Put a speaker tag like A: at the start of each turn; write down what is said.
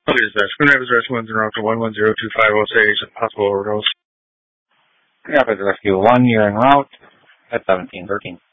A: Is that Schooner's Rescue 11025 Osage, possible overdose.
B: Rapid Rescue 1, you're en route at 1713.